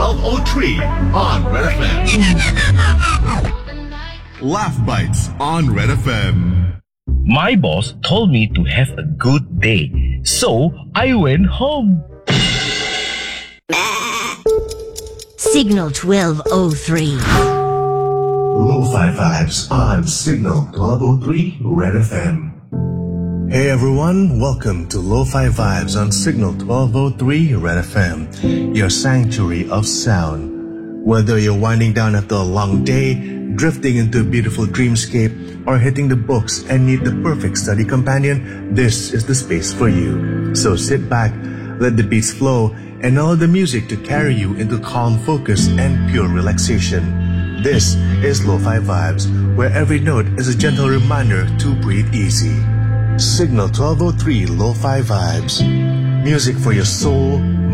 1203 on Red FM. Laugh Bites on Red FM. My boss told me to have a good day, so I went home. Signal 1203. Lo-Fi Vibes on Signal 1203 Red FM. Hey everyone, welcome to Lo-Fi Vibes on Signal 1203 Red FM, your sanctuary of sound. Whether you're winding down after a long day, drifting into a beautiful dreamscape, or hitting the books and need the perfect study companion, this is the space for you. So sit back, let the beats flow, and allow the music to carry you into calm focus and pure relaxation. This is Lo-Fi Vibes, where every note is a gentle reminder to breathe easy. Signal 1203 Lo-Fi Vibes. Music for your soul,